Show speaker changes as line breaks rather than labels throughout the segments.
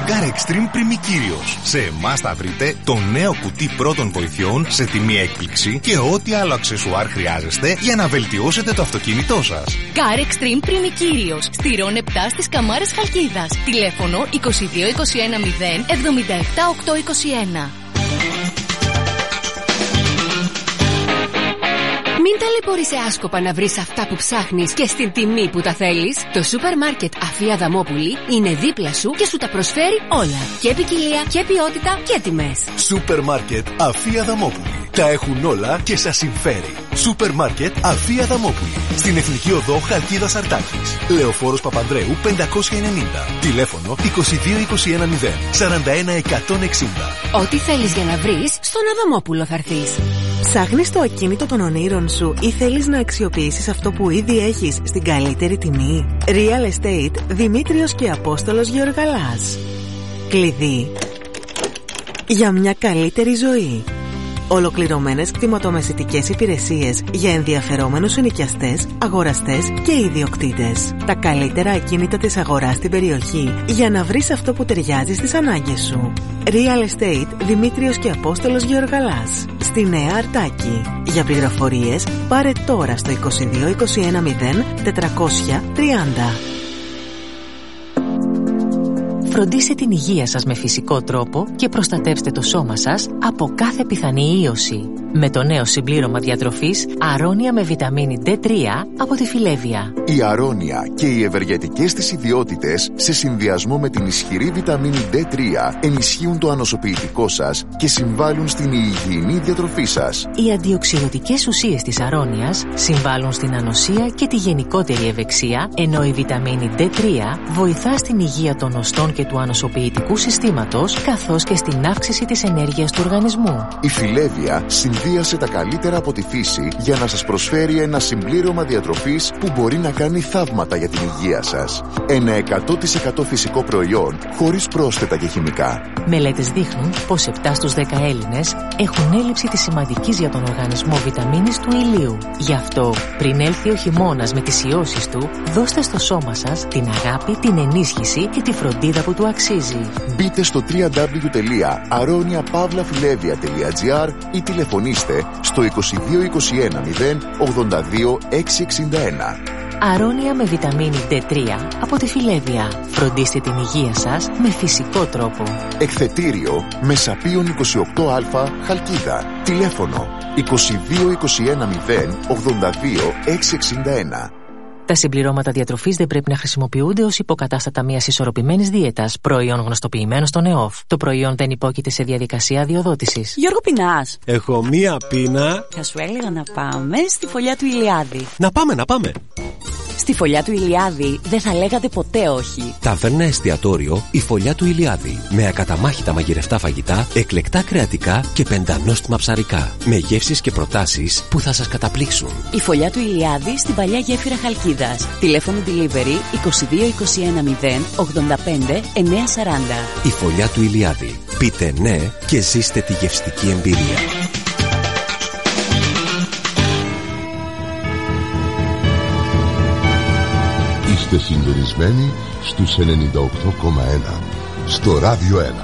Car Extreme Πριμικύριος. Σε εμάς θα βρείτε το νέο κουτί πρώτων βοηθειών σε τιμή έκπληξη και ό,τι άλλο αξεσουάρ χρειάζεστε για να βελτιώσετε το αυτοκίνητό σας.
Car Extreme Πριμικύριος. Στη Ρον 7 στις Καμάρες Χαλκίδας. Τηλέφωνο 22 21 0 77 821.
Μην ταλαιπωρείσαι άσκοπα να βρεις αυτά που ψάχνεις και στην τιμή που τα θέλεις. Το σούπερ μάρκετ Αφία Αδαμόπουλη είναι δίπλα σου και σου τα προσφέρει όλα. Και ποικιλία και ποιότητα και τιμές.
Σούπερ μάρκετ Αφία Αδαμόπουλη. Τα έχουν όλα και σας συμφέρει. Σούπερ μάρκετ Αφία Αδαμόπουλη. Στην Εθνική Οδό Χαλκίδας Αρτάκης. Λεωφόρος Παπανδρέου 590. Τηλέφωνο 22 21 0 41 160.
Ό,τι θέλεις για να βρεις, στον Αδαμόπουλο θα έρθεις.
Ψάχνεις το ακίνητο των ονείρων σου ή θέλεις να αξιοποιήσεις αυτό που ήδη έχεις στην καλύτερη τιμή? Real Estate Δημήτριος και Απόστολος Γεωργαλάς. Κλειδί για μια καλύτερη ζωή. Ολοκληρωμένες κτηματομεσητικές υπηρεσίες για ενδιαφερόμενους ενοικιαστές, αγοραστές και ιδιοκτήτες. Τα καλύτερα ακίνητα της αγοράς στην περιοχή για να βρεις αυτό που ταιριάζει στις ανάγκες σου. Real Estate Δημήτριος και Απόστολος Γεωργαλάς. Στη Νέα Αρτάκη. Για πληροφορίες πάρε τώρα στο 22 21 0 430.
Φροντίστε την υγεία σας με φυσικό τρόπο και προστατεύστε το σώμα σας από κάθε πιθανή ίωση. Με το νέο συμπλήρωμα διατροφής Αρώνια με βιταμίνη D3 από τη Φιλέβια.
Η Αρώνια και οι ευεργετικές της ιδιότητες σε συνδυασμό με την ισχυρή βιταμίνη D3 ενισχύουν το ανοσοποιητικό σας και συμβάλλουν στην υγιεινή διατροφή σας.
Οι αντιοξυδοτικές ουσίες της Αρώνιας συμβάλλουν στην ανοσία και τη γενικότερη ευεξία, ενώ η βιταμίνη D3 βοηθά στην υγεία των οστών και του ανοσοποιητικού συστήματος, καθώς και στην αύξηση της ενέργειας του οργανισμού.
Η Φιλέβια συνδύασε τα καλύτερα από τη φύση για να σας προσφέρει ένα συμπλήρωμα διατροφής που μπορεί να κάνει θαύματα για την υγεία σας. Ένα 100% φυσικό προϊόν, χωρίς πρόσθετα και χημικά.
Μελέτες δείχνουν πως 7 στους 10 Έλληνες έχουν έλλειψη της σημαντικής για τον οργανισμό βιταμίνης του ηλίου. Γι' αυτό, πριν έλθει ο χειμώνας με τις ιώσεις του, δώστε στο σώμα σας την αγάπη, την ενίσχυση και τη φροντίδα που του αξίζει.
Μπείτε στο www.aroniapavlafilevia.gr ή τηλεφωνήστε στο 22 21 0 82 661.
Αρώνια με βιταμίνη D3 από τη Φιλέβια. Φροντίστε την υγεία σας με φυσικό τρόπο.
Εκθετήριο Μεσαπίων 28α Χαλκίδα. Τηλέφωνο 22 21 0 82 661.
Τα συμπληρώματα διατροφής δεν πρέπει να χρησιμοποιούνται ως υποκατάστατα μιας ισορροπημένης δίαιτας, προϊόν γνωστοποιημένο στον ΕΟΦ. Το προϊόν δεν υπόκειται σε διαδικασία αδειοδότησης.
Γιώργο, πεινάς?
Έχω μία πείνα.
Θα σου έλεγα να πάμε στη Φωλιά του Ηλιάδη.
Να πάμε.
Στη Φωλιά του Ηλιάδη δεν θα λέγατε ποτέ όχι.
Ταβέρνα εστιατόριο η Φωλιά του Ηλιάδη. Με ακαταμάχητα μαγειρευτά φαγητά, εκλεκτά κρεατικά και πεντανόστιμα ψαρικά. Με γεύσεις και προτάσεις που θα σας καταπλήξουν.
Η Φωλιά του Ηλιάδη στην παλιά γέφυρα Χαλκίδας. Τηλέφωνο delivery 22 21 0 85 940.
Η Φωλιά του Ηλιάδη. Πείτε ναι και ζήστε τη γευστική εμπειρία.
Είστε συντονισμένοι στους 98,1 στο Ράδιο 1.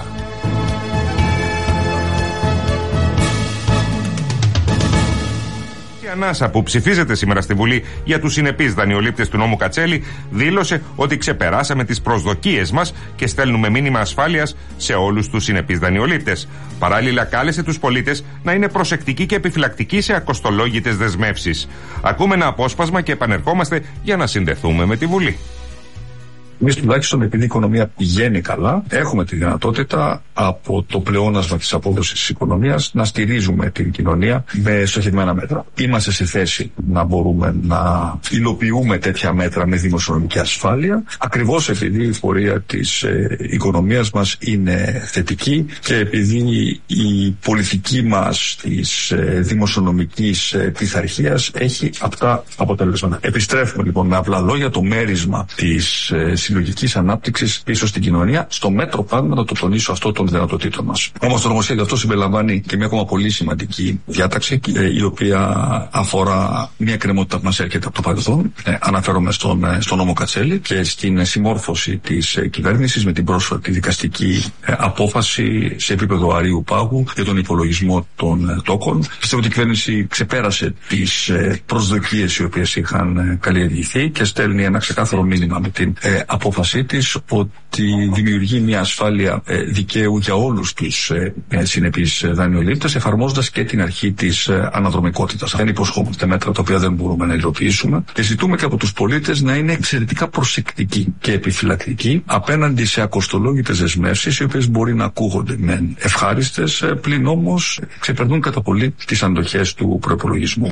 Η ανάσα που ψηφίζεται σήμερα στη Βουλή για τους συνεπείς δανειολήπτες του νόμου Κατσέλη δήλωσε ότι ξεπεράσαμε τις προσδοκίες μας και στέλνουμε μήνυμα ασφάλειας σε όλους τους συνεπείς δανειολήπτες. Παράλληλα, κάλεσε τους πολίτες να είναι προσεκτικοί και επιφυλακτικοί σε ακοστολόγητες δεσμεύσεις. Ακούμε ένα απόσπασμα και επανερχόμαστε για να συνδεθούμε με τη Βουλή.
Εμείς τουλάχιστον, επειδή η οικονομία πηγαίνει καλά, έχουμε τη δυνατότητα από το πλεόνασμα της απόδοσης της οικονομίας να στηρίζουμε την κοινωνία με στοχευμένα μέτρα. Είμαστε σε θέση να μπορούμε να υλοποιούμε τέτοια μέτρα με δημοσιονομική ασφάλεια, ακριβώς επειδή η πορεία της οικονομίας μας είναι θετική και επειδή η πολιτική μας της δημοσιονομικής πειθαρχίας έχει αυτά αποτελέσματα. Επιστρέφουμε λοιπόν με απλά λόγια το μέρισμα της συλλογικής ανάπτυξης πίσω στην κοινωνία, στο μέτρο πράγμα, να το τονίσω αυτό, των δυνατοτήτων μας. Όμως το νομοσχέδιο αυτό συμπεριλαμβάνει και μια ακόμα πολύ σημαντική διάταξη, η οποία αφορά μια κρεμότητα που μας έρχεται από το παρελθόν. Αναφέρομαι στον νόμο Κατσέλη και στην συμμόρφωση της κυβέρνησης με την πρόσφατη δικαστική απόφαση σε επίπεδο Αρείου Πάγου για τον υπολογισμό των τόκων. Πιστεύω ότι η κυβέρνηση ξεπέρασε τις προσδοκίες οι οποίες είχαν καλλιεργηθεί και στέλνει ένα ξεκάθαρο μήνυμα με την απόφασή της ότι δημιουργεί μια ασφάλεια δικαίου για όλους τους συνεπείς δανειολήπτες, εφαρμόζοντας και την αρχή της αναδρομικότητας. Δεν υποσχόμαστε μέτρα τα οποία δεν μπορούμε να υλοποιήσουμε και ζητούμε και από τους πολίτες να είναι εξαιρετικά προσεκτικοί και επιφυλακτικοί απέναντι σε ακοστολόγητες δεσμεύσεις, οι οποίες μπορεί να ακούγονται μεν ευχάριστες, πλην όμως ξεπερνούν κατά πολύ τις αντοχές του προϋπολογισμού.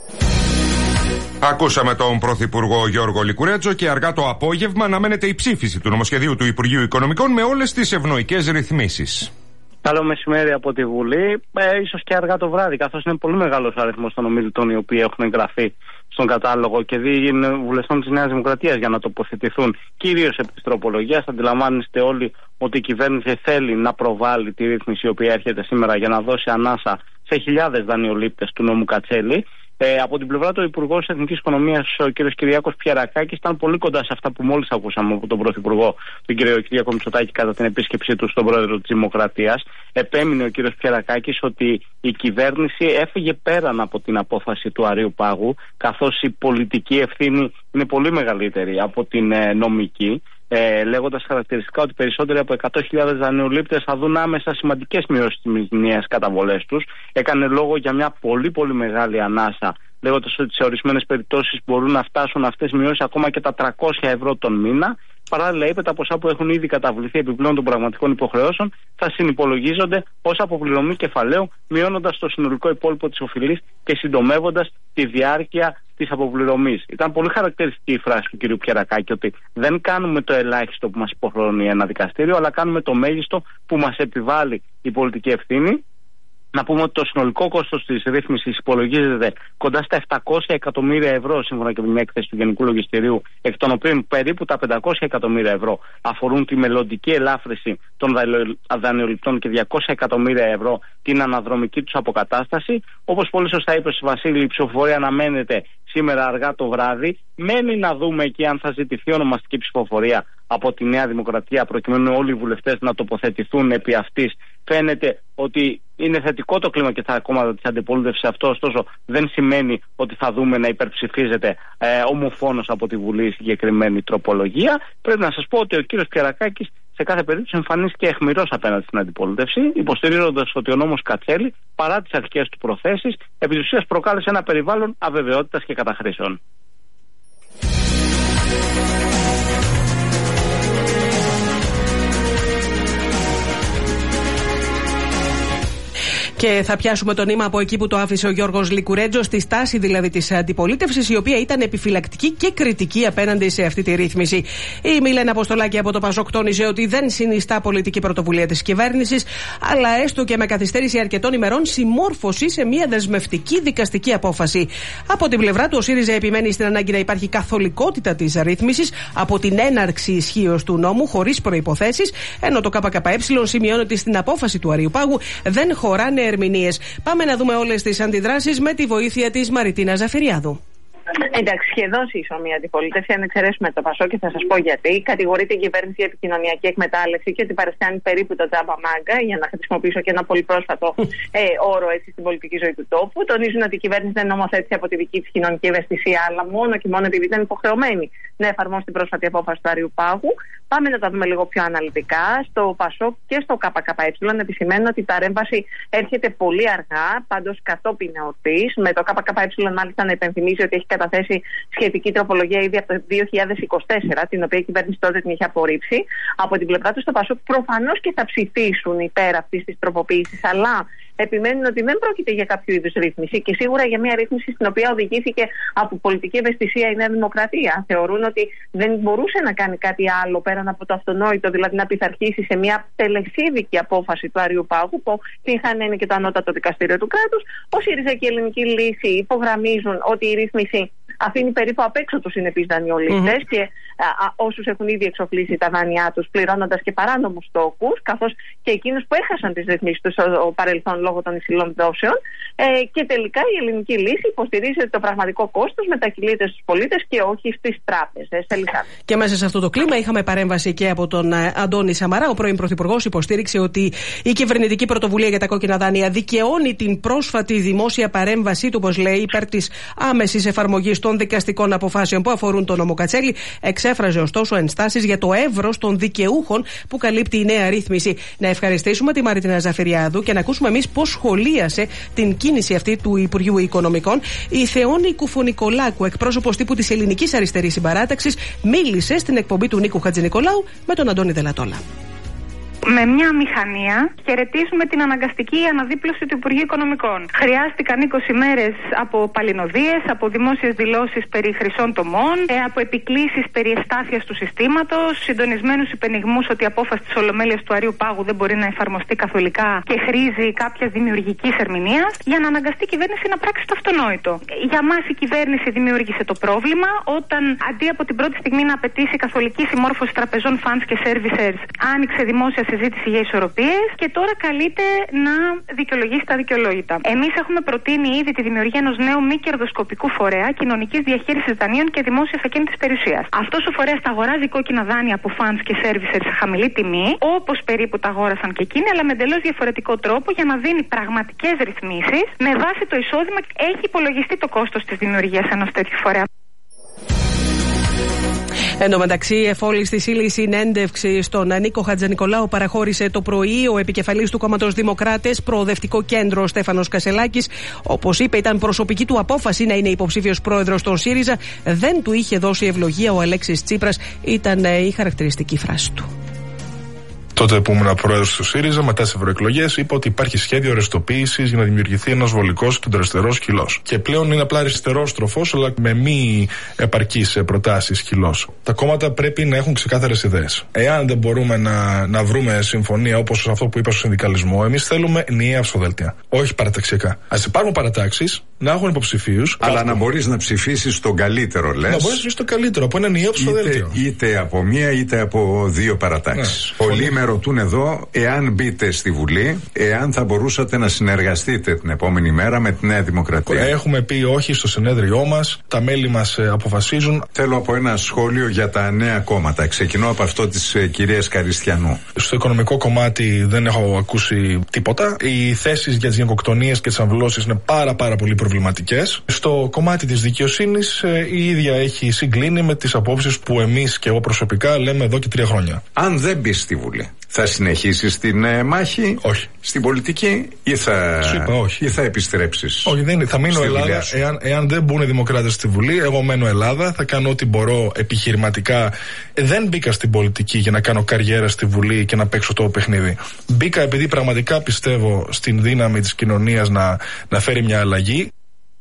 Ακούσαμε τον Πρωθυπουργό Γιώργο Λικουρέτζο και αργά το απόγευμα αναμένεται η ψήφιση του νομοσχεδίου του Υπουργείου Οικονομικών με όλες τις ευνοϊκές ρυθμίσεις.
Καλό μεσημέρι από τη Βουλή, ίσως και αργά το βράδυ, καθώς είναι πολύ μεγάλος ο αριθμός των ομιλητών οι οποίοι έχουν εγγραφεί στον κατάλογο και είναι βουλευτών της Νέας Δημοκρατίας για να τοποθετηθούν κυρίως επί της τροπολογίας. Αντιλαμβάνεστε όλοι ότι η κυβέρνηση θέλει να προβάλλει τη ρύθμιση η οποία έρχεται σήμερα για να δώσει ανάσα σε χιλιάδες δανειολήπτες του νόμου Κατσέλη. Από την πλευρά του Υπουργού Εθνικής Οικονομίας, ο κ. Κυριάκος Πιερακάκης, ήταν πολύ κοντά σε αυτά που μόλις ακούσαμε από τον Πρωθυπουργό, τον κ. Κυριάκο Μητσοτάκη, κατά την επίσκεψή του στον Πρόεδρο της Δημοκρατίας. Επέμεινε ο κ. Πιερακάκης ότι η κυβέρνηση έφυγε πέραν από την απόφαση του Αρείου Πάγου, καθώς η πολιτική ευθύνη είναι πολύ μεγαλύτερη από την νομική. Λέγοντας χαρακτηριστικά ότι περισσότεροι από 100.000 δανειολήπτες θα δουν άμεσα σημαντικές μειώσεις στις μηνιαίες καταβολές τους. Έκανε λόγο για μια πολύ πολύ μεγάλη ανάσα, λέγοντας ότι σε ορισμένες περιπτώσεις μπορούν να φτάσουν αυτές οι μειώσεις ακόμα και τα 300 ευρώ τον μήνα. Παράλληλα, είπε, τα ποσά που έχουν ήδη καταβληθεί επιπλέον των πραγματικών υποχρεώσεων θα συνυπολογίζονται ως αποπληρωμή κεφαλαίου, μειώνοντας το συνολικό υπόλοιπο της οφειλής και συντομεύοντας τη διάρκεια της αποπληρωμής. Ήταν πολύ χαρακτηριστική η φράση του κ. Πιερακάκη ότι δεν κάνουμε το ελάχιστο που μας υποχρεώνει ένα δικαστήριο, αλλά κάνουμε το μέγιστο που μας επιβάλλει η πολιτική ευθύνη. Να πούμε ότι το συνολικό κόστος της ρύθμισης υπολογίζεται κοντά στα 700 εκατομμύρια ευρώ, σύμφωνα και με την έκθεση του Γενικού Λογιστηρίου, εκ των οποίων περίπου τα 500 εκατομμύρια ευρώ αφορούν τη μελλοντική ελάφρυνση των δανειοληπτών και 200 εκατομμύρια ευρώ την αναδρομική τους αποκατάσταση. Όπως πολύ σωστά είπε ο Βασίλη, η ψηφοφορία αναμένεται σήμερα αργά το βράδυ. Μένει να δούμε εκεί αν θα ζητηθεί ονομαστική ψηφοφορία από τη Νέα Δημοκρατία, προκειμένου όλοι οι βουλευτές να τοποθετηθούν επί αυτής. Φαίνεται ότι είναι θετικό το κλίμα και στα κόμματα της αντιπολίτευσης αυτό, ωστόσο δεν σημαίνει ότι θα δούμε να υπερψηφίζεται ομοφόνος από τη Βουλή η συγκεκριμένη τροπολογία. Πρέπει να σας πω ότι ο κύριος Πιερακάκης σε κάθε περίπτωση εμφανίστηκε αιχμηρός απέναντι στην αντιπολίτευση, υποστηρίζοντας ότι ο νόμος Κατσέλη, παρά τις αρχικές του προθέσεις, επί της ουσίας προκάλεσε ένα περιβάλλον αβεβαιότητας και καταχρήσεων.
Και θα πιάσουμε το νήμα από εκεί που το άφησε ο Γιώργος Λικουρέτζο, στη στάση δηλαδή της αντιπολίτευσης, η οποία ήταν επιφυλακτική και κριτική απέναντι σε αυτή τη ρύθμιση. Η Μιλένα Αποστολάκη από το Πασόκ τόνισε ότι δεν συνιστά πολιτική πρωτοβουλία της κυβέρνησης, αλλά έστω και με καθυστέρηση αρκετών ημερών συμμόρφωση σε μια δεσμευτική δικαστική απόφαση. Από την πλευρά του, ο ΣΥΡΙΖΑ επιμένει στην ανάγκη να υπάρχει καθολικότητα της ρύθμισης από την έναρξη ισχύως του νόμου, χωρίς προϋποθέσεις, ενώ το ΚΚΕ σημειώνει ότι στην απόφαση του Αρείου Πάγου δεν χωράνε ερμηνείες. Πάμε να δούμε όλες τις αντιδράσεις με τη βοήθεια της Μαριτίνας Ζαφυριάδου.
Εντάξει, σχεδόν σύσσωμη η αντιπολίτευση, αν εξαιρέσουμε το Πασό, και θα σας πω γιατί. Κατηγορείται η κυβέρνηση για επικοινωνιακή εκμετάλλευση και ότι παριστάνει περίπου το τζάμπα μάγκα, για να χρησιμοποιήσω και ένα πολύ πρόσφατο όρο έτσι στην πολιτική ζωή του τόπου. Τονίζουν ότι η κυβέρνηση δεν νομοθέτησε από τη δική της κοινωνική ευαισθησία, αλλά μόνο και μόνο επειδή ήταν υποχρεωμένη να εφαρμόσει την πρόσφατη απόφαση του Αρείου Πάγου. Πάμε να τα δούμε λίγο πιο αναλυτικά. Στο ΠΑΣΟΚ και στο ΚΚΕ επισημαίνουν ότι η παρέμβαση έρχεται πολύ αργά, πάντως κατόπιν εορτής. Με το ΚΚΕ μάλιστα να υπενθυμίζει ότι έχει καταθέσει σχετική τροπολογία ήδη από το 2024, την οποία η κυβέρνηση τότε την είχε απορρίψει. Από την πλευρά του στο ΠΑΣΟΚ προφανώς και θα ψηφίσουν υπέρ αυτής της τροποποίησης, αλλά επιμένουν ότι δεν πρόκειται για κάποιο είδους ρύθμιση και σίγουρα για μια ρύθμιση στην οποία οδηγήθηκε από πολιτική ευαισθησία η Νέα Δημοκρατία. Θεωρούν ότι δεν μπορούσε να κάνει κάτι άλλο πέραν από το αυτονόητο, δηλαδή να πειθαρχήσει σε μια τελεσίδικη απόφαση του Αρείου Πάγου, που είχαν είναι και το ανώτατο δικαστήριο του κράτους. Ο ΣΥΡΙΖΑ και η Ελληνική Λύση υπογραμμίζουν ότι η ρύθμιση αφήνει περίπου απ' έξω τους συνεπείς δανειολήπτες και όσους έχουν ήδη εξοφλήσει τα δάνειά τους, πληρώνοντας και παράνομους τόκους, καθώς και εκείνους που έχασαν τις ρυθμίσεις τους στο παρελθόν λόγω των υψηλών δόσεων. Και τελικά η ελληνική λύση υποστηρίζει ότι το πραγματικό κόστος μετακυλείται στους πολίτες και όχι στις τράπεζες.
Και μέσα σε αυτό το κλίμα είχαμε παρέμβαση και από τον Αντώνη Σαμαρά. Ο πρώην Πρωθυπουργός υποστήριξε ότι η κυβερνητική πρωτοβουλία για τα κόκκινα δάνεια δικαιώνει την πρόσφατη δημόσια παρέμβασή του, όπως λέει, υπέρ της άμεσης εφαρμογής των δικαστικών αποφάσεων που αφορούν τον νόμο Κατσέλη. Εξέφραζε ωστόσο ενστάσεις για το εύρος των δικαιούχων που καλύπτει η νέα ρύθμιση. Να ευχαριστήσουμε τη Μαρίτινα Ζαφυριάδου και να ακούσουμε εμείς πώς σχολίασε την κίνηση αυτή του Υπουργείου Οικονομικών. Η Θεόνη Κουφονικολάκου, εκπρόσωπος τύπου της Ελληνικής Αριστερής Συμπαράταξης, μίλησε στην εκπομπή του Νίκου Χατζηνικολάου με τον Αντώνη Δελατόλα.
Με μια μηχανία χαιρετίζουμε την αναγκαστική αναδίπλωση του Υπουργείου Οικονομικών. Χρειάστηκαν 20 μέρες από παλινοδίες, από δημόσιες δηλώσεις περί χρυσών τομών, από επικλήσεις περί εστάθειας του συστήματος, συντονισμένους υπενιγμούς ότι η απόφαση της Ολομέλειας του Αριού Πάγου δεν μπορεί να εφαρμοστεί καθολικά και χρήζει κάποιας δημιουργικής ερμηνείας, για να αναγκαστεί η κυβέρνηση να πράξει το αυτονόητο. Για μας η κυβέρνηση δημιούργησε το πρόβλημα όταν αντί από την πρώτη στιγμή να απαιτήσει καθολική συμμόρφωση τραπεζών, funds και servicers, άνοιξε δημόσια συζήτηση για ισορροπίες και τώρα καλείται να δικαιολογήσει τα δικαιολόγητα. Εμείς έχουμε προτείνει ήδη τη δημιουργία ενός νέου μη κερδοσκοπικού φορέα κοινωνικής διαχείρισης δανείων και δημόσιας ακίνητης περιουσίας. Αυτός ο φορέας τα αγοράζει κόκκινα δάνεια από funds και servicers σε χαμηλή τιμή, όπως περίπου τα αγόρασαν και εκείνοι, αλλά με εντελώς διαφορετικό τρόπο για να δίνει πραγματικές ρυθμίσεις με βάση το εισόδημα. Έχει υπολογιστεί το κόστος της δημιουργίας ενός τέτοιου φορέα.
Εν τω μεταξύ, εφόλης της ύλης συνέντευξη στον Νίκο Χατζηνικολάου παραχώρησε το πρωί ο επικεφαλής του κόμματος Δημοκράτες, Προοδευτικό Κέντρο, Στέφανος Κασελάκης. Όπως είπε, ήταν προσωπική του απόφαση να είναι υποψήφιος πρόεδρος των ΣΥΡΙΖΑ. Δεν του είχε δώσει ευλογία ο Αλέξης Τσίπρας, ήταν η χαρακτηριστική φράση του.
Τότε που ήμουν πρόεδρος του ΣΥΡΙΖΑ, μετά τις ευρωεκλογές, είπα ότι υπάρχει σχέδιο αρεστοποίησης για να δημιουργηθεί ένας βολικός κεντροαριστερός χυλός. Και πλέον είναι απλά αριστερός στροφός, αλλά με μη επαρκείς προτάσεις χυλός. Τα κόμματα πρέπει να έχουν ξεκάθαρες ιδέες. Εάν δεν μπορούμε να βρούμε συμφωνία όπως αυτό που είπα στο συνδικαλισμό, εμείς θέλουμε ενιαία ψηφοδέλτια. Όχι παραταξιακά. Ας υπάρχουν παρατάξεις, να έχουν υποψηφίους.
Αλλά να μπορείς να ψηφίσεις τον καλύτερο, λες.
Να μπορείς να ψηφίσεις τον καλύτερο από ένα ενιαίο ψηφοδέλτιο.
Είτε από μία είτε από δύο παρατάξεις. Πολλοί με ρωτούν εδώ, εάν μπείτε στη Βουλή, εάν θα μπορούσατε να συνεργαστείτε την επόμενη μέρα με τη Νέα Δημοκρατία.
Έχουμε πει όχι στο συνέδριό μας, τα μέλη μας αποφασίζουν.
Θέλω από ένα σχόλιο για τα νέα κόμματα. Ξεκινώ από αυτό της κυρίας Καριστιανού.
Στο οικονομικό κομμάτι δεν έχω ακούσει τίποτα. Οι θέσεις για τις γενοκτονίες και τις αμβλώσεις είναι πάρα πολύ προβληματικές. Στο κομμάτι της δικαιοσύνης η ίδια έχει συγκλίνει με τις απόψεις που εμείς και εγώ προσωπικά λέμε εδώ και 3 χρόνια.
Αν δεν μπει στη Βουλή, θα συνεχίσεις την μάχη?
Όχι.
Στην πολιτική ή θα επιστρέψεις?
Όχι, δεν είναι. Θα μείνω Ελλάδα. Εάν δεν μπουν οι δημοκράτες στη Βουλή, εγώ μένω Ελλάδα. Θα κάνω ό,τι μπορώ επιχειρηματικά. Δεν μπήκα στην πολιτική για να κάνω καριέρα στη Βουλή και να παίξω το παιχνίδι. Μπήκα επειδή πραγματικά πιστεύω στην δύναμη της κοινωνίας να φέρει μια αλλαγή.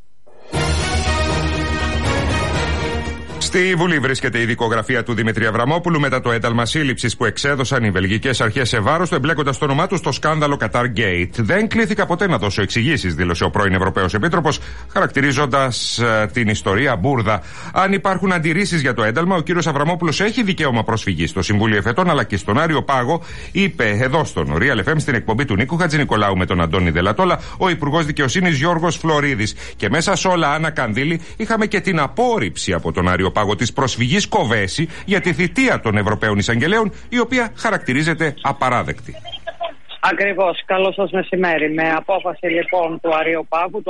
Στη Βουλή βρίσκεται η δικογραφία του Δημήτρη Αβραμόπουλου μετά το ένταλμα σύλληψης που εξέδωσαν οι βελγικές αρχές σε βάρος του, εμπλέκοντας το όνομά του στο σκάνδαλο Qatar Gate. Δεν κλήθηκα ποτέ να δώσω εξηγήσεις, δήλωσε ο πρώην Ευρωπαίος Επίτροπος, χαρακτηρίζοντας την ιστορία μπουρδα. Αν υπάρχουν αντιρρήσεις για το ένταλμα, ο κύριος Αβραμόπουλος έχει δικαίωμα προσφυγής στο Συμβούλιο Εφετών αλλά και στον Άριο Πάγο, είπε εδώ στον Real FM στην εκπομπή του Νίκου Χατζηνικολάου με τον Αντώνη Δελατόλα ο Υπουργός Δικαιοσύνης Γιώργος Φλωρίδης. Και μέσα σε όλα, Άννα Κανδύλη, είχαμε και την απόρριψη από τον Άριο Πάγο της προσφυγής Κοβέση για τη θητεία των Ευρωπαίων Εισαγγελέων, η οποία χαρακτηρίζεται απαράδεκτη.
Ακριβώς. Καλό σας μεσημέρι. Με απόφαση λοιπόν του Αριοπάγου,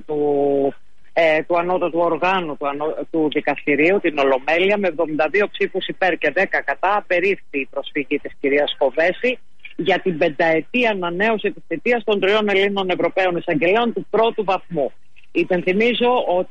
του ανώτατου οργάνου του δικαστηρίου, την Ολομέλεια, με 72 ψήφους υπέρ και 10 κατά, απερίφθη η προσφυγή της κυρίας Κοβέση για την 5ετή ανανέωση της θητείας των 3 Ελλήνων Ευρωπαίων Εισαγγελέων του πρώτου βαθμού. Υπενθυμίζω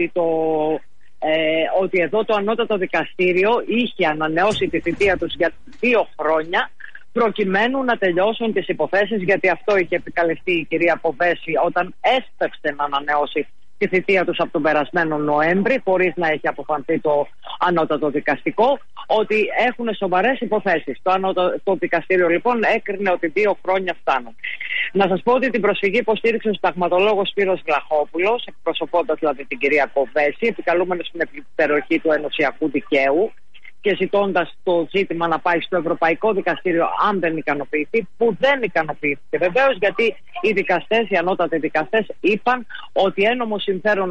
ότι εδώ το ανώτατο δικαστήριο είχε ανανεώσει τη θητεία τους για 2 χρόνια προκειμένου να τελειώσουν τις υποθέσεις, γιατί αυτό είχε επικαλεστεί η κυρία Κοβέση όταν έσπευσε να ανανεώσει τη θητεία τους από τον περασμένο Νοέμβρη, χωρίς να έχει αποφανθεί το ανώτατο δικαστικό, ότι έχουν σοβαρές υποθέσεις. Το ανώτατο δικαστήριο λοιπόν έκρινε ότι 2 χρόνια φτάνουν. Να σας πω ότι την προσφυγή υποστήριξε ο συνταγματολόγος Σπύρος Βλαχόπουλος, εκπροσωπώντας δηλαδή την κυρία Κοβέση, επικαλούμενος στην επιπεροχή του ενωσιακού δικαίου, και ζητώντας το ζήτημα να πάει στο Ευρωπαϊκό Δικαστήριο αν δεν ικανοποιηθεί, που δεν ικανοποιήθηκε βεβαίως, γιατί οι δικαστές, οι ανώτατοι δικαστές είπαν ότι ένομο συμφέρον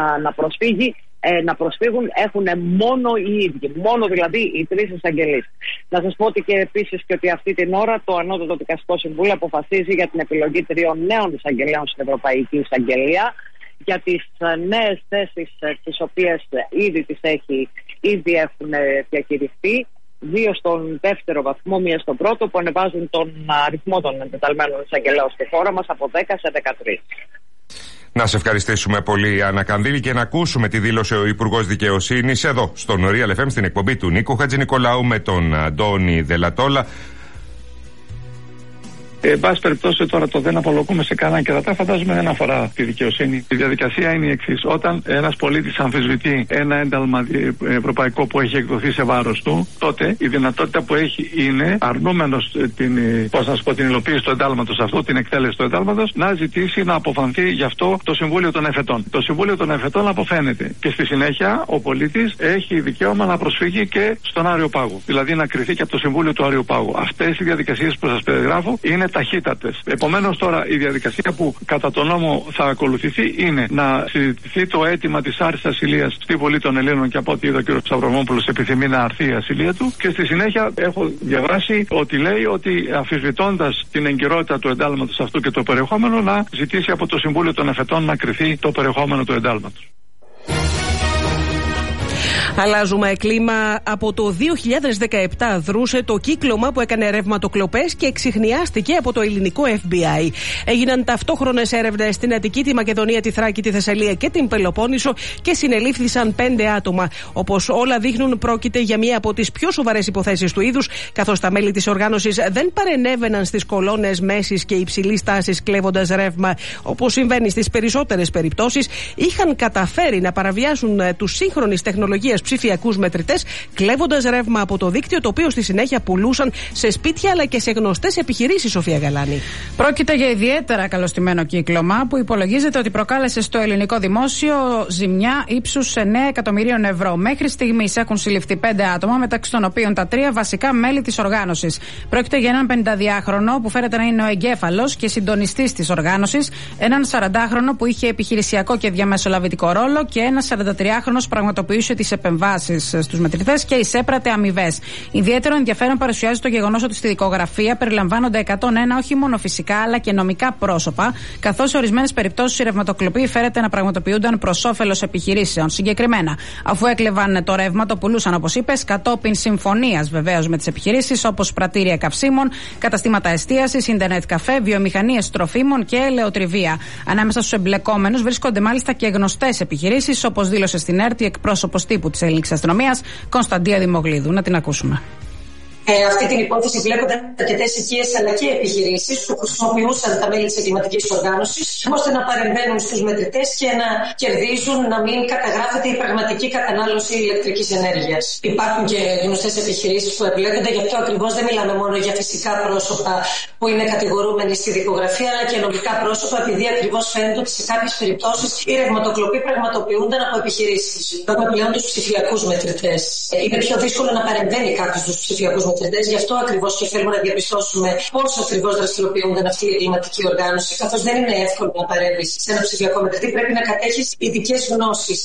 να προσφύγουν έχουν μόνο οι ίδιοι, μόνο δηλαδή οι τρεις εισαγγελείς. Να σας πω ότι και επίσης και ότι αυτή την ώρα το Ανώτατο Δικαστικό Συμβούλιο αποφασίζει για την επιλογή 3 νέων εισαγγελέων στην Ευρωπαϊκή Εισαγγελία για τις νέες θέσεις τις οποίες ήδη έχουν διακηρυχθεί. 2 στον δεύτερο βαθμό, 1 στον πρώτο, που ανεβάζουν τον αριθμό των εντεταλμένων εισαγγελέων στη χώρα μας από 10 σε 13.
Να σε ευχαριστήσουμε πολύ, Άννα Κανδύλη, και να ακούσουμε τη δήλωσε ο Υπουργός Δικαιοσύνης εδώ, στον Real FM, στην εκπομπή του Νίκου Χατζηνικολάου με τον Αντώνη Δελατόλα.
Εν πάση περιπτώσει, τώρα το δεν απολογούμε σε κανέναν κερατά, φαντάζομαι δεν αφορά τη δικαιοσύνη. Η διαδικασία είναι η εξής. Όταν ένας πολίτης αμφισβητεί ένα ένταλμα ευρωπαϊκό που έχει εκδοθεί σε βάρος του, τότε η δυνατότητα που έχει είναι, αρνούμενος την υλοποίηση του εντάλματος αυτού, την εκτέλεση του εντάλματος, να ζητήσει να αποφανθεί γι' αυτό το Συμβούλιο των Εφετών. Το Συμβούλιο των Εφετών αποφαίνεται. Και στη συνέχεια ο πολίτης έχει δικαίωμα να προσφύγει και στον Άριο Πάγο. Δηλαδή να κριθεί και από το Συμβούλιο του Άριου Πάγου. Αυτές οι διαδικασίες που σας περιγράφω είναι ταχύτατες. Επομένως, τώρα η διαδικασία που κατά τον νόμο θα ακολουθηθεί είναι να συζητηθεί το αίτημα της άρσης ασυλίας στη Βουλή των Ελλήνων, και από ό,τι είδα ο κ. Σταυρομόπουλος επιθυμεί να αρθεί η ασυλία του, και στη συνέχεια έχω διαβάσει ότι λέει ότι αμφισβητώντας την εγκυρότητα του εντάλματος αυτού και το περιεχόμενο, να ζητήσει από το Συμβούλιο των Εφετών να κριθεί το περιεχόμενο του εντάλματος.
Αλλάζουμε κλίμα. Από το 2017 δρούσε το κύκλωμα που έκανε ρευματοκλοπές και εξιχνιάστηκε από το ελληνικό FBI. Έγιναν ταυτόχρονες έρευνες στην Αττική, τη Μακεδονία, τη Θράκη, τη Θεσσαλία και την Πελοπόννησο και συνελήφθησαν 5 άτομα. Όπως όλα δείχνουν, πρόκειται για μία από τις πιο σοβαρές υποθέσεις του είδους, καθώς τα μέλη της οργάνωσης δεν παρενέβαιναν στις κολόνες μέσης και υψηλής τάσης κλέβοντας ρεύμα, όπως συμβαίνει στις περισσότερες περιπτώσεις. Είχαν καταφέρει να παραβιάσουν τους σύγχρονης τεχνολογίας ψηφιακούς μετρητές, κλέβοντας ρεύμα από το δίκτυο, το οποίο στη συνέχεια πουλούσαν σε σπίτια αλλά και σε γνωστές επιχειρήσεις, Σοφία Γαλάνη.
Πρόκειται για ιδιαίτερα καλωστημένο κύκλωμα που υπολογίζεται ότι προκάλεσε στο ελληνικό δημόσιο ζημιά ύψους 9 εκατομμυρίων ευρώ. Μέχρι στιγμής έχουν συλληφθεί 5 άτομα, μεταξύ των οποίων τα 3 βασικά μέλη της οργάνωσης. Πρόκειται για έναν 52χρονο που φέρεται να είναι ο εγκέφαλος και συντονιστής της οργάνωσης, έναν 40χρονο που είχε επιχειρησιακό και διαμεσολαβητικό ρόλο και ένας 43χρονος πραγματοποιούσε τις επεμβάσεις στους μετρητές και εισέπρατε αμοιβές. Ιδιαίτερο ενδιαφέρον παρουσιάζει το γεγονός ότι στη δικογραφία περιλαμβάνονται 101 όχι μόνο φυσικά αλλά και νομικά πρόσωπα, καθώς σε ορισμένες περιπτώσεις οι ρευματοκλοποί φέρεται να πραγματοποιούνταν προς όφελος επιχειρήσεων. Συγκεκριμένα, αφού έκλεβαν το ρεύμα, το πουλούσαν, όπως είπες, κατόπιν συμφωνίας βεβαίως με τις επιχειρήσεις, όπως πρατήρια καυσίμων, καταστήματα εστίασης, ίντερνετ καφέ, βιομηχανίες τροφίμων και ελαιοτριβία. Ανάμεσα στους εμπλεκόμενους βρίσκονται μάλιστα και γνωστές επιχειρήσεις, όπως δήλωσε στην ΕΡΤ η εκπρόσωπος τύπου της Ελληνικής Αστυνομίας, Κωνσταντία Δημογλίδου. Να την ακούσουμε.
Αυτή την υπόθεση βλέπονταν αρκετές οικίες αλλά και επιχειρήσεις που χρησιμοποιούσαν τα μέλη της εγκληματικής οργάνωσης ώστε να παρεμβαίνουν στους μετρητές και να κερδίζουν, να μην καταγράφεται η πραγματική κατανάλωση ηλεκτρικής ενέργειας. Υπάρχουν και γνωστές επιχειρήσεις που εμπλέκονται, γι' αυτό ακριβώς δεν μιλάμε μόνο για φυσικά πρόσωπα που είναι κατηγορούμενοι στη δικογραφία, αλλά και νομικά πρόσωπα, επειδή ακριβώς φαίνεται ότι σε κάποιες περιπτώσεις οι ρευματοκλοποί πραγματοποιούνταν από επιχειρήσεις. Έχουμε πλέον τους ψηφιακούς μετρητές. Είναι πιο δύσκολο να παρεμβαίνει κάποιος στους ψηφιακούς μετρητές. Γι' αυτό ακριβώς και θέλουμε να διαπιστώσουμε πώς ακριβώς δραστηριοποιούνταν αυτή η εγκληματική οργάνωση. Καθώς δεν είναι εύκολο να παρέμβεις σε ένα ψηφιακό μετρητή, πρέπει να κατέχεις ειδικές γνώσεις.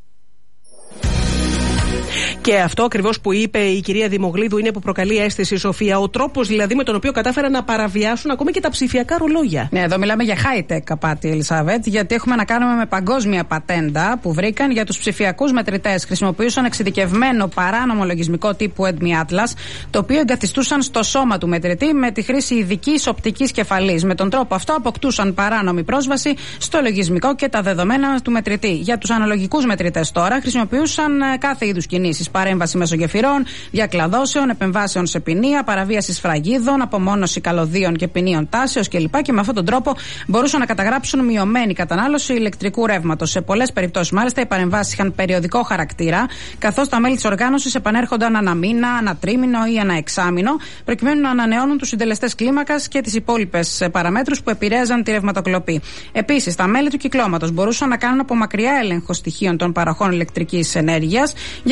Και αυτό ακριβώς που είπε η κυρία Δημογλίδου είναι που προκαλεί αίσθηση, Σοφία. Ο τρόπος δηλαδή με τον οποίο κατάφεραν να παραβιάσουν ακόμη και τα ψηφιακά ρολόγια.
Ναι, εδώ μιλάμε για high-tech απάτη, Ελισάβετ, γιατί έχουμε να κάνουμε με παγκόσμια πατέντα που βρήκαν για τους ψηφιακούς μετρητές. Χρησιμοποιούσαν εξειδικευμένο παράνομο λογισμικό τύπου Edmi Atlas, το οποίο εγκαθιστούσαν στο σώμα του μετρητή με τη χρήση ειδικής οπτικής κεφαλής. Με τον τρόπο αυτό αποκτούσαν παράνομη πρόσβαση στο λογισμικό και τα δεδομένα του μετρητή. Για τους αναλογικούς μετρητές τώρα χρησιμοποιούσαν κάθε είδους κινήσεις. Παρέμβαση μέσω γεφυρών, διακλαδώσεων, επεμβάσεων σε ποινία, παραβίαση σφραγίδων, απομόνωση καλωδίων και ποινίων τάσεως κλπ. Και με αυτόν τον τρόπο μπορούσαν να καταγράψουν μειωμένη κατανάλωση ηλεκτρικού ρεύματος. Σε πολλές περιπτώσεις, μάλιστα, οι παρεμβάσεις είχαν περιοδικό χαρακτήρα, καθώς τα μέλη της οργάνωσης επανέρχονταν ανά μήνα, ανά τρίμηνο ή ανά εξάμηνο, προκειμένου να ανανεώνουν τους συντελεστές κλίμακας και τις υπόλοιπες παραμέτρους που επηρέαζαν τη ρευματοκλοπή. Επίσης, τα μέλη του κυκλώματος μπορούσαν να κάνουν από μακριά έλεγχο στοιχείων των παροχών ηλεκτρικής ενέργειας, γεγονός που τους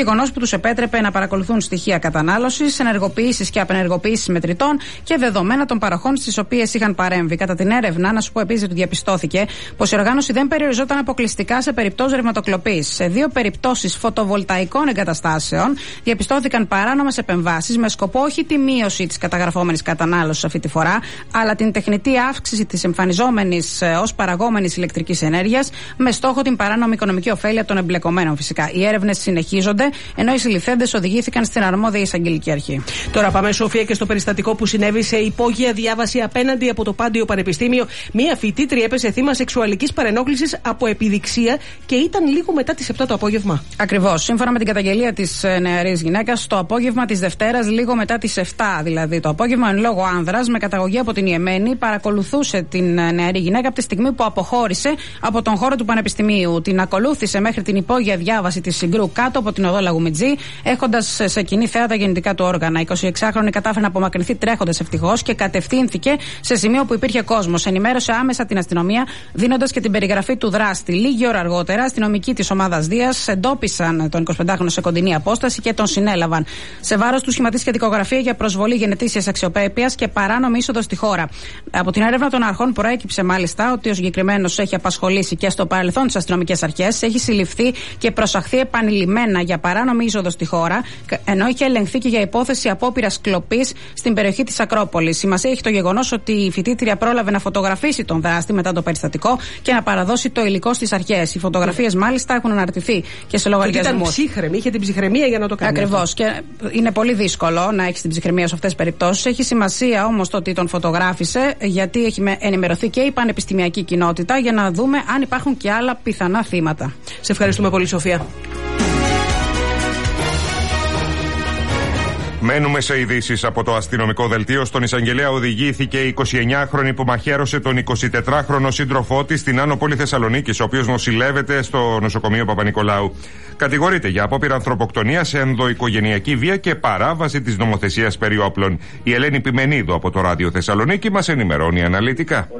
τους επέτρεπε να παρακολουθούν στοιχεία κατανάλωσης, ενεργοποιήσεις και απενεργοποιήσεις μετρητών και δεδομένα των παροχών στις οποίες είχαν παρέμβει. Κατά την έρευνα, να σου πω επίσης ότι διαπιστώθηκε πως η οργάνωση δεν περιοριζόταν αποκλειστικά σε περιπτώσεις ρευματοκλοπής. Σε 2 περιπτώσεις φωτοβολταϊκών εγκαταστάσεων διαπιστώθηκαν παράνομες επεμβάσεις με σκοπό όχι τη μείωση της καταγραφόμενης κατανάλωσης αυτή τη φορά, αλλά την τεχνητή αύξηση της εμφανιζόμενης ως παραγόμενης ηλεκτρικής ενέργειας, με στόχο την παράνομη οικονομική ωφέλεια των εμπλεκομένων φυσικά. Οι έρευνες συνεχίζονται, ενώ οι συλληφθέντες οδηγήθηκαν στην αρμόδια εισαγγελική αρχή.
Τώρα πάμε, Σοφία, και στο περιστατικό που συνέβη σε υπόγεια διάβαση απέναντι από το Πάντιο Πανεπιστήμιο. Μία φοιτήτρια έπεσε θύμα σεξουαλικής παρενόχλησης από επιδειξία και ήταν λίγο μετά τις 7 το απόγευμα.
Ακριβώς. Σύμφωνα με την καταγγελία της νεαρής γυναίκας, το απόγευμα της Δευτέρας, λίγο μετά τις 7 δηλαδή το απόγευμα, εν λόγω άνδρας με καταγωγή από την Ιεμένη, παρακολουθούσε την νεαρή γυναίκα από τη στιγμή που αποχώρησε από τον χώρο του Πανεπιστημίου. Την ακολούθησε μέχρι την υπόγεια διάβαση της Συγκρού κάτω από την οδό Λαγουμιτζή, έχοντας σε κοινή θέα τα γεννητικά του όργανα. Η 26χρονη κατάφερε να απομακρυνθεί τρέχοντας ευτυχώς και κατευθύνθηκε σε σημείο που υπήρχε κόσμος. Ενημέρωσε άμεσα την αστυνομία, δίνοντας και την περιγραφή του δράστη. Λίγη ώρα αργότερα, αστυνομικοί της ομάδας Δίας εντόπισαν τον 25χρονο σε κοντινή απόσταση και τον συνέλαβαν. Σε βάρος του σχηματίστηκε δικογραφία για προσβολή γενετήσιας αξιοπρέπειας και παράνομη είσοδο στη χώρα. Από την έρευνα των αρχών προέκυψε μάλιστα ότι ο συγκεκριμένος έχει απασχολήσει και στο παρελθόν τις αστυνομικές αρχές, έχει συλληφθεί και προσαχθεί επανειλημμένα για παράνομη είσοδο στη χώρα, ενώ είχε ελεγχθεί και για υπόθεση απόπειρας κλοπής στην περιοχή της Ακρόπολης. Σημασία έχει το γεγονός ότι η φοιτήτρια πρόλαβε να φωτογραφίσει τον δράστη μετά το περιστατικό και να παραδώσει το υλικό στις αρχές. Οι φωτογραφίες μάλιστα έχουν αναρτηθεί και σε λογαριασμούς.
Ήταν ψύχρεμη, είχε την ψυχραιμία για να το κάνει.
Ακριβώς. Και είναι πολύ δύσκολο να έχει την ψυχραιμία σε αυτές τις περιπτώσεις. Έχει σημασία όμως το ότι τον φωτογράφησε, γιατί έχει ενημερωθεί και η πανεπιστημιακή κοινότητα για να δούμε αν υπάρχουν και άλλα πιθανά θύματα.
Σε ευχαριστούμε πολύ, Σοφία.
Μένουμε σε ειδήσεις από το αστυνομικό δελτίο. Στον εισαγγελέα οδηγήθηκε η 29χρονη που μαχαίρωσε τον 24χρονο σύντροφό της στην Άνω Πόλη Θεσσαλονίκης, ο οποίος νοσηλεύεται στο νοσοκομείο Παπα-Νικολάου. Κατηγορείται για απόπειρα ανθρωποκτονίας, ενδοοικογενειακή βία και παράβαση της νομοθεσίας περί όπλων. Η Ελένη Πιμενίδου από το Ράδιο Θεσσαλονίκη μας ενημερώνει αναλυτικά.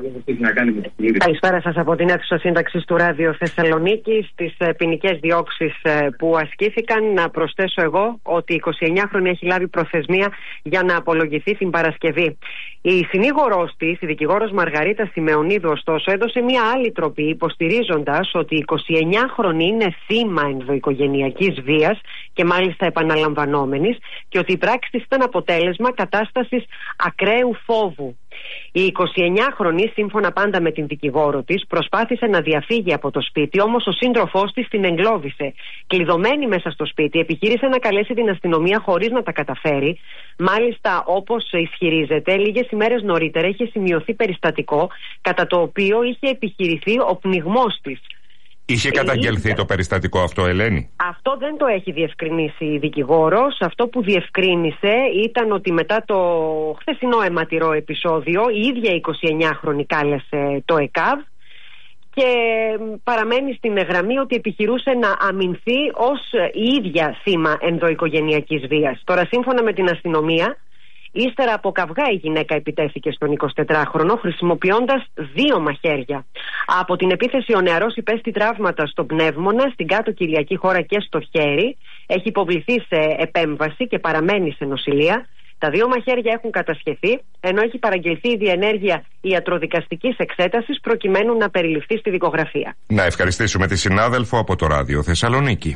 Καλησπέρα σας από την αίθουσα σύνταξης του Ράδιο Θεσσαλονίκη. Στις ποινικές διώξεις που ασκήθηκαν, να προσθέσω εγώ ότι η 29χρονη έχει λάβει προθεσμία για να απολογηθεί την Παρασκευή. Η συνήγορός της, η δικηγόρος Μαργαρίτα Σιμεωνίδου, ωστόσο, έδωσε μια άλλη τροπή, υποστηρίζοντας ότι η 29χρονη είναι θύμα ενδοοικογενειακής βίας και μάλιστα επαναλαμβανόμενης, και ότι η πράξη της ήταν αποτέλεσμα κατάστασης ακραίου φόβου. Η 29χρονη, σύμφωνα πάντα με την δικηγόρο της, προσπάθησε να διαφύγει από το σπίτι, όμως ο σύντροφός της την εγκλώβησε. Κλειδωμένη μέσα στο σπίτι, επιχείρησε να καλέσει την αστυνομία χωρίς να τα καταφέρει. Μάλιστα, όπως ισχυρίζεται, λίγες ημέρες νωρίτερα είχε σημειωθεί περιστατικό κατά το οποίο είχε επιχειρηθεί ο πνιγμός της.
Είχε καταγγελθεί το περιστατικό αυτό, Ελένη?
Αυτό δεν το έχει διευκρινίσει η δικηγόρος. Αυτό που διευκρίνησε ήταν ότι μετά το χθεσινό αιματηρό επεισόδιο, η ίδια η 29χρονη κάλεσε το ΕΚΑΒ και παραμένει στην γραμμή ότι επιχειρούσε να αμυνθεί ως η ίδια θύμα ενδοοικογενειακής βίας. Τώρα, σύμφωνα με την αστυνομία, ύστερα από καυγά η γυναίκα επιτέθηκε στον 24χρονο χρησιμοποιώντας 2 μαχαίρια. Από την επίθεση ο νεαρός υπέστη τραύματα στο πνεύμονα, στην κάτω κοιλιακή χώρα και στο χέρι. Έχει υποβληθεί σε επέμβαση και παραμένει σε νοσηλεία. Τα 2 μαχαίρια έχουν κατασχεθεί, ενώ έχει παραγγελθεί η διενέργεια ιατροδικαστικής εξέτασης προκειμένου να περιληφθεί στη δικογραφία.
Να ευχαριστήσουμε τη συνάδελφο από το Ράδιο Θεσσαλονίκη.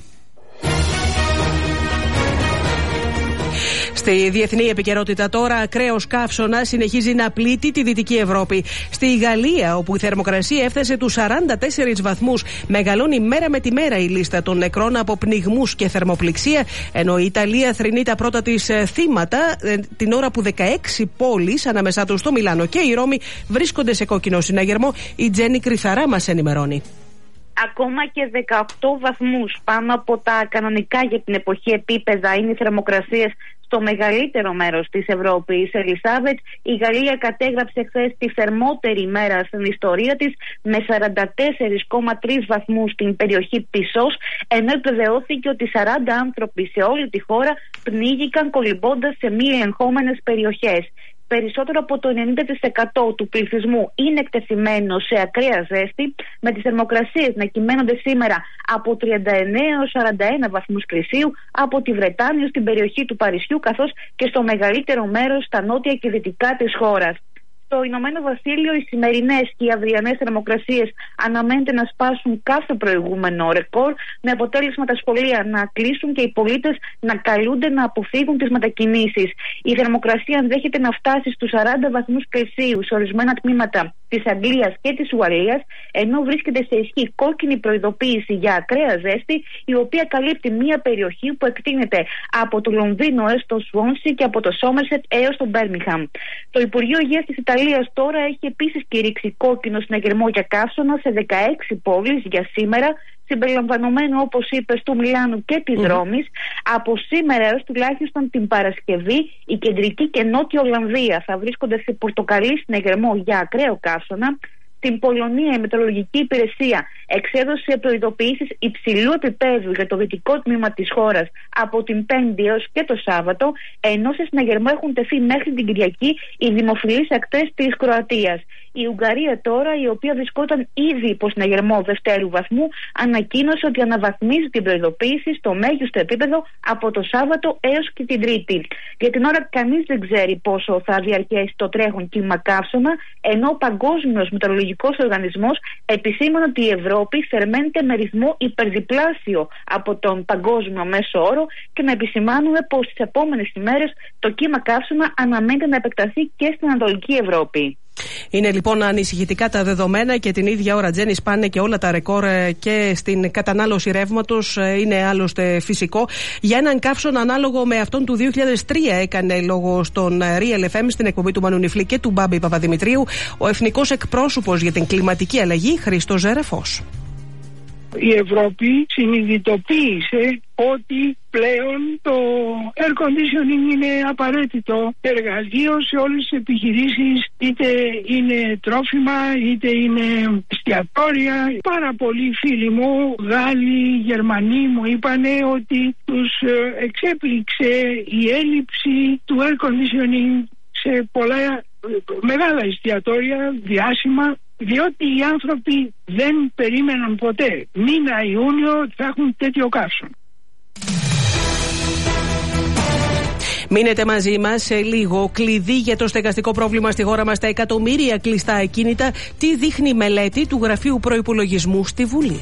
Στη διεθνή επικαιρότητα τώρα, ακραίος καύσωνας συνεχίζει να πλήττει τη Δυτική Ευρώπη. Στη Γαλλία, όπου η θερμοκρασία έφτασε τους 44 βαθμούς, μεγαλώνει μέρα με τη μέρα η λίστα των νεκρών από πνιγμούς και θερμοπληξία, ενώ η Ιταλία θρηνεί τα πρώτα της θύματα την ώρα που 16 πόλεις, ανάμεσά τους το Μιλάνο και η Ρώμη, βρίσκονται σε κόκκινο συναγερμό. Η Τζέννη Κρυθαρά μας ενημερώνει.
Ακόμα και 18 βαθμούς πάνω από τα κανονικά για την εποχή επίπεδα είναι οι θερμοκρασίες στο μεγαλύτερο μέρος της Ευρώπης. Ελισάβετ, η Γαλλία κατέγραψε χθες τη θερμότερη μέρα στην ιστορία της με 44,3 βαθμούς στην περιοχή Πισός, ενώ επιβεβαιώθηκε ότι 40 άνθρωποι σε όλη τη χώρα πνίγηκαν κολυμπώντας σε μη ελεγχόμενες περιοχές. περισσότερο από το 90% του πληθυσμού είναι εκτεθειμένο σε ακραία ζέστη, με τις θερμοκρασίες να κυμαίνονται σήμερα από 39 έως 41 βαθμούς Κελσίου από τη Βρετάνια στην περιοχή του Παρισιού, καθώς και στο μεγαλύτερο μέρος στα νότια και δυτικά της χώρας. Στο Ηνωμένο Βασίλειο οι σημερινές και οι αυριανές θερμοκρασίες αναμένεται να σπάσουν κάθε προηγούμενο ρεκόρ, με αποτέλεσμα τα σχολεία να κλείσουν και οι πολίτες να καλούνται να αποφύγουν τις μετακινήσεις. Η θερμοκρασία ενδέχεται να φτάσει στους 40 βαθμούς Κελσίου σε ορισμένα τμήματα της Αγγλίας και της Ουαλίας, ενώ βρίσκεται σε ισχύ κόκκινη προειδοποίηση για ακραία ζέστη, η οποία καλύπτει μια περιοχή που εκτείνεται από το Λονδίνο έως το Σουόνσι και από το Σόμερσετ έως το Μπέρμιγχαμ. Το Υπουργείο Υγείας της Ιταλίας τώρα έχει επίσης κηρύξει κόκκινο συναγερμό για καύσωνα σε 16 πόλεις για σήμερα, συμπεριλαμβανομένου, όπως είπες, του Μιλάνου και της Ρώμης. Από σήμερα έως τουλάχιστον την Παρασκευή η κεντρική και νότια Ολλανδία θα βρίσκονται σε πορτοκαλί συναγερμό για ακραίο καύσωνα. Στην Πολωνία η Μετεωρολογική Υπηρεσία εξέδωσε προειδοποιήσεις υψηλού επίπεδου για το δυτικό τμήμα της χώρας από την Πέμπτη έως και το Σάββατο, ενώ σε συναγερμό έχουν τεθεί μέχρι την Κυριακή οι δημοφιλείς ακτές της Κροατίας. Η Ουγγαρία τώρα, η οποία βρισκόταν ήδη υπό συναγερμό δευτέρου βαθμού, ανακοίνωσε ότι αναβαθμίζει την προειδοποίηση στο μέγιστο επίπεδο από το Σάββατο έως και την Τρίτη. Για την ώρα κανείς δεν ξέρει πόσο θα διαρκέσει το τρέχον κύμα καύσωνα, ενώ ο Παγκόσμιος Μετεωρολογικός Οργανισμός επισήμανε ότι η Ευρώπη θερμαίνεται με ρυθμό υπερδιπλάσιο από τον παγκόσμιο μέσο όρο, και να επισημάνουμε πως τις επόμενες ημέρες το κύμα καύσωνα αναμένεται να επεκταθεί και στην Ανατολική Ευρώπη.
Είναι λοιπόν ανησυχητικά τα δεδομένα και την ίδια ώρα, Τζέννη, σπάνε και όλα τα ρεκόρ και στην κατανάλωση ρεύματος. Είναι άλλωστε φυσικό. Για έναν καύσωνα ανάλογο με αυτόν του 2003 έκανε λόγο στον Real FM, στην εκπομπή του Μανουνιφλή και του Μπάμπη Παπαδημητρίου, ο εθνικός εκπρόσωπος για την κλιματική αλλαγή, Χρήστος Ζερεφός.
Η Ευρώπη συνειδητοποίησε ότι πλέον το air conditioning είναι απαραίτητο εργαλείο σε όλες τις επιχειρήσεις, είτε είναι τρόφιμα είτε είναι εστιατόρια. Πάρα πολλοί φίλοι μου, Γάλλοι, Γερμανοί, μου είπανε ότι τους εξέπληξε η έλλειψη του air conditioning σε πολλά μεγάλα εστιατόρια διάσημα, διότι οι άνθρωποι δεν περίμεναν ποτέ μήνα Ιούνιο θα έχουν τέτοιο καύσωνα.
Μείνετε μαζί μας σε λίγο. Κλειδί για το στεγαστικό πρόβλημα στη χώρα μας, τα εκατομμύρια κλειστά ακίνητα. Τι δείχνει η μελέτη του Γραφείου Προϋπολογισμού στη Βουλή.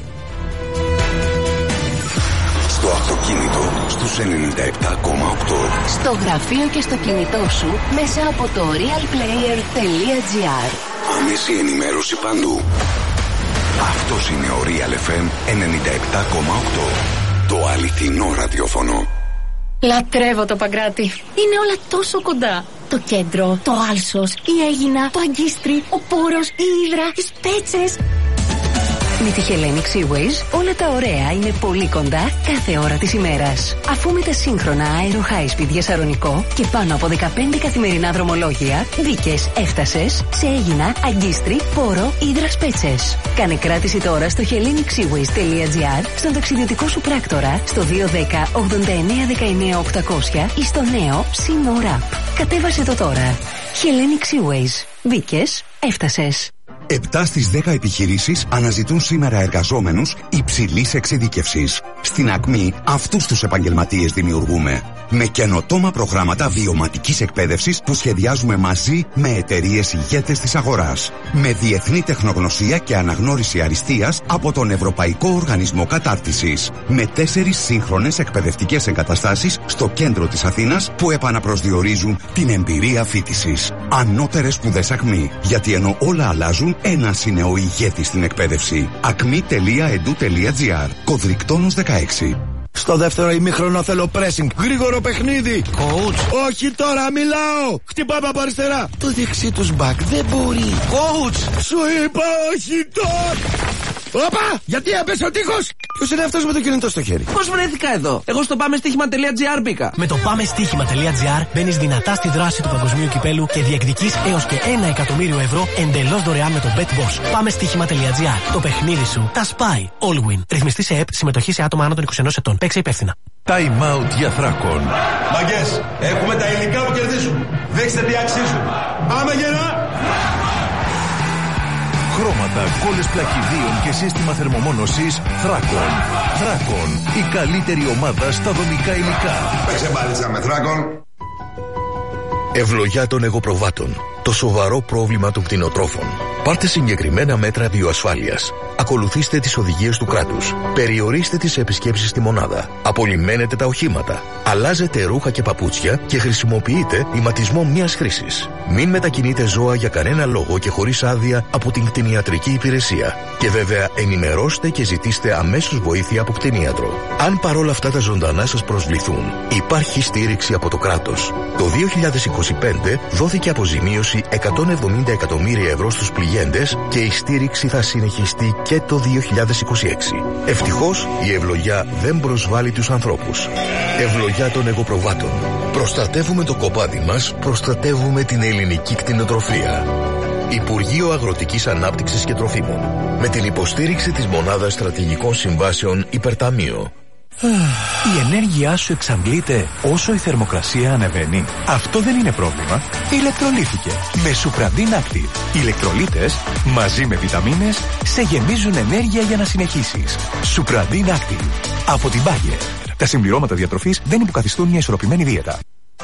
Στο αυτοκίνητο στους 97,8.
Στο γραφείο και στο κινητό σου μέσα από το realplayer.gr.
Άμεση ενημέρωση παντού. Αυτός είναι ο Real FM 97,8. Το αληθινό ραδιόφωνο.
Λατρεύω το Παγκράτη. Είναι όλα τόσο κοντά. Το κέντρο, το Άλσος, η Αίγινα, το Αγκίστρι, ο Πόρος, η Ύδρα, οι Σπέτσες. Με τη Hellenic Seaways όλα τα ωραία είναι πολύ κοντά κάθε ώρα της ημέρας. Αφού με τα σύγχρονα Aero High Speed για Σαρονικό και πάνω από 15 καθημερινά δρομολόγια, μπήκες, έφτασες σε Αίγινα, Αγκίστρι, Πόρο, Ύδρα, Σπέτσες. Κάνε κράτηση τώρα στο hellenicsseaways.gr, στον ταξιδιωτικό σου πράκτορα, στο 210 89 19 800 ή στο νέο Simo Rap. Κατέβασε το τώρα. Hellenic Seaways. Μπήκες, έφτασες.
7 στις 10 επιχειρήσεις αναζητούν σήμερα εργαζόμενους υψηλής εξειδίκευσης. Στην Ακμή αυτούς τους επαγγελματίες δημιουργούμε. Με καινοτόμα προγράμματα βιωματικής εκπαίδευσης που σχεδιάζουμε μαζί με εταιρείες ηγέτες της αγοράς. Με διεθνή τεχνογνωσία και αναγνώριση αριστείας από τον Ευρωπαϊκό Οργανισμό Κατάρτισης. Με 4 σύγχρονες εκπαιδευτικές εγκαταστάσεις στο κέντρο της Αθήνας που επαναπροσδιορίζουν την εμπειρία φοιτησης. Ανώτερες σπουδές Ακμή. Γιατί ενώ όλα αλλάζουν, ένας είναι ο ηγέτης στην εκπαίδευση. acme.edu.gr. Κωδρικτόνος 16.
Στο δεύτερο ημίχρονο θέλω pressing. Γρήγορο παιχνίδι.
Coach.
Όχι τώρα, μιλάω. Χτυπάμε από αριστερά.
Το δεξί τους μπακ δεν μπορεί.
Coach. Σου είπα όχι τώρα. Όπα! Γιατί έπεσε ο τείχος! Ποιος είναι αυτός με το κινητό στο χέρι?
Πώς βρέθηκα εδώ? Εγώ στο πάμεστοίχημα.gr μπήκα.
Με το πάμεστοίχημα.gr μπαίνεις δυνατά στη δράση του παγκοσμίου κυπέλου και διεκδικείς έως και 1 εκατομμύριο ευρώ εντελώς δωρεάν με το BetBoss. Πάμεστοίχημα.gr. Το παιχνίδι σου τα σπάει. All win. Ρυθμιστή σε ΕΠ, συμμετοχή σε άτομα άνω των 21 ετών. Παίξε υπεύθυνα.
Time out για Θράκον.
Μαγκές, έχουμε τα υλικά που κερδίζουν. Δείξτε τι αξίζουν. Πάμε γερά!
Χρώματα, κόλλες πλακιδίων και σύστημα θερμομόνωσης Θράκον. Θράκον, η καλύτερη ομάδα στα δομικά υλικά.
Παίξε μπάλιτσα με Θράκον.
Ευλογιά των εγωπροβάτων. Το σοβαρό πρόβλημα των κτηνοτρόφων. Πάρτε συγκεκριμένα μέτρα βιοασφάλειας. Ακολουθήστε τις οδηγίες του κράτους. Περιορίστε τις επισκέψεις στη μονάδα. Απολυμμένετε τα οχήματα. Αλλάζετε ρούχα και παπούτσια και χρησιμοποιείτε ηματισμό μιας χρήσης. Μην μετακινείτε ζώα για κανένα λόγο και χωρίς άδεια από την κτηνιατρική υπηρεσία. Και βέβαια ενημερώστε και ζητήστε αμέσως βοήθεια από κτηνίατρο. Αν παρόλα αυτά τα ζωντανά σας προσβληθούν, υπάρχει στήριξη από το κράτος. Το 2025 δόθηκε αποζημίωση 170 εκατομμύρια ευρώ στους πληγέντες και η στήριξη θα συνεχιστεί και το 2026. Ευτυχώς η ευλογιά δεν προσβάλλει τους ανθρώπους. Ευλογιά των εγωπροβάτων. Προστατεύουμε το κοπάδι μας, προστατεύουμε την ελληνική κτηνοτροφία. Υπουργείο Αγροτικής Ανάπτυξης και Τροφίμων. Με την υποστήριξη της Μονάδας Στρατηγικών Συμβάσεων Υπερταμείο.
Η ενέργειά σου εξαντλείται όσο η θερμοκρασία ανεβαίνει. Αυτό δεν είναι πρόβλημα. Ηλεκτρολήθηκε με Supradin Active. Οι ηλεκτρολίτες μαζί με βιταμίνες σε γεμίζουν ενέργεια για να συνεχίσεις. Supradin Active. Από την Bayer. Τα συμπληρώματα διατροφής δεν υποκαθιστούν μια ισορροπημένη δίαιτα.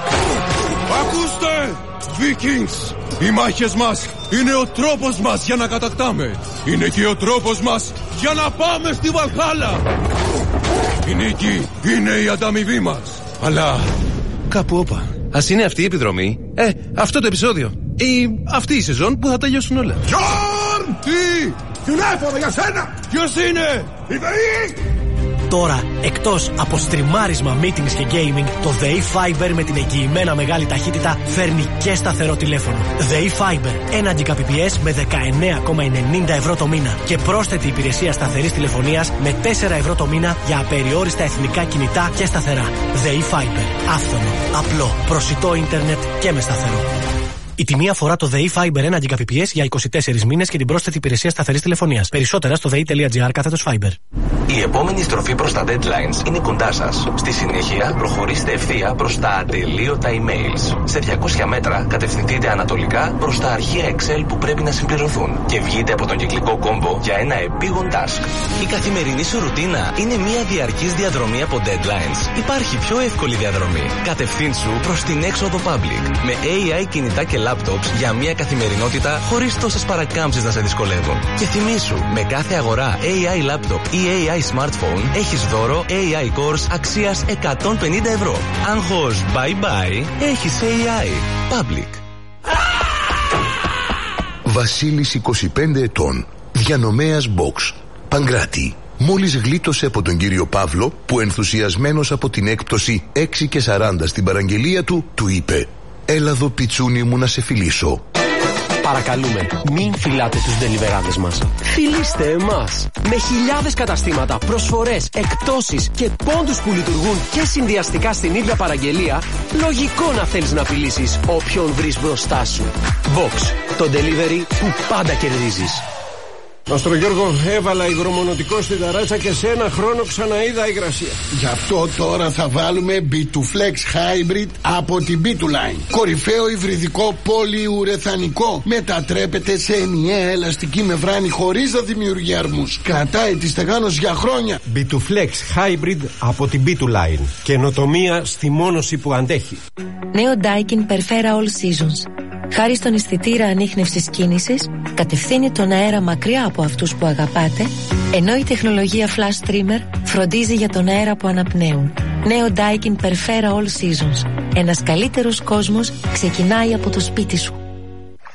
Ακούστε! Vikings! Οι μάχες μας είναι ο τρόπος μας για να κατακτάμε. Είναι και ο τρόπος μας για να πάμε στη Βαλχάλα. Η νίκη είναι η ανταμοιβή μας. Αλλά κάπου όπα.
Ας είναι αυτή η επιδρομή. Αυτό το επεισόδιο. Ή αυτή η σεζόν που θα τελειώσουν όλα.
Γιόρν! Τι! Τηλέφωνο για σένα! Ποιος είναι? Η ΔΕΗ!
Τώρα, εκτός από στριμάρισμα, meetings και gaming, το ΔΕΗ Fiber με την εγγυημένα μεγάλη ταχύτητα φέρνει και σταθερό τηλέφωνο. ΔΕΗ Fiber, 1 Gbps με 19,90 ευρώ το μήνα και πρόσθετη υπηρεσία σταθερής τηλεφωνίας με 4 ευρώ το μήνα για απεριόριστα εθνικά κινητά και σταθερά. ΔΕΗ Fiber, άφθονο, απλό, προσιτό ίντερνετ και με σταθερό. Η τιμή αφορά το ΔΕΗ Fiber 1 Gbps για 24 μήνες και την πρόσθετη υπηρεσία σταθερής τηλεφωνίας. Περισσότερα στο dei.gr/Fiber.
Η επόμενη στροφή προς τα deadlines είναι κοντά σας. Στη συνέχεια, προχωρήστε ευθεία προς τα ατελείωτα emails. Σε 200 μέτρα, κατευθυνθείτε ανατολικά προς τα αρχεία Excel που πρέπει να συμπληρωθούν και βγείτε από τον κυκλικό κόμπο για ένα επίγον task. Η καθημερινή σου ρουτίνα είναι μια διαρκής διαδρομή από deadlines. Υπάρχει πιο εύκολη διαδρομή. Κατευθύνσου προς την έξοδο public. Με AI κινητά και laptops για μια καθημερινότητα χωρίς τόσες παρακάμψεις να σε δυσκολεύουν. Και θυμήσου, με κάθε αγορά AI laptop ή AI smartphone έχεις δώρο AI Course αξίας 150 ευρώ. Άγχος bye bye, έχεις AI Public.
Βασίλης 25 ετών, διανομέας box, Παγκράτη. Μόλις γλίτωσε από τον κύριο Παύλο που ενθουσιασμένος από την έκπτωση 6 και 40 στην παραγγελία του, του είπε «Έλα εδώ πιτσούνι μου να σε φιλήσω».
Παρακαλούμε, μην φυλάτε τους ντελιβεράδες μας. Φιλήστε εμάς. Με χιλιάδες καταστήματα, προσφορές, εκπτώσεις και πόντους που λειτουργούν και συνδυαστικά στην ίδια παραγγελία, λογικό να θέλεις να φιλήσεις όποιον βρεις μπροστά σου. Box, το delivery που πάντα κερδίζεις.
Μάστρο Γιώργο, έβαλα υγρομονωτικό στην ταράτσα και σε ένα χρόνο ξαναείδα υγρασία.
Γι' αυτό τώρα θα βάλουμε B2Flex Hybrid από την B2Line. Κορυφαίο υβριδικό πολυουρεθανικό. Μετατρέπεται σε ενιαία ελαστική μεμβράνη χωρίς να δημιουργεί αρμούς. Κρατάει τη στεγάνωση για χρόνια.
B2Flex Hybrid από την B2Line. Καινοτομία στη μόνωση που αντέχει.
Νέο Daikin Perfera All Seasons. Χάρη στον αισθητήρα ανίχνευσης κίνησης, κατευθύνει τον αέρα μακριά από αυτούς που αγαπάτε, ενώ η τεχνολογία Flash Trimmer φροντίζει για τον αέρα που αναπνέουν. Νέο Daikin Perfera All Seasons. Ένας καλύτερος κόσμος ξεκινάει από το σπίτι σου.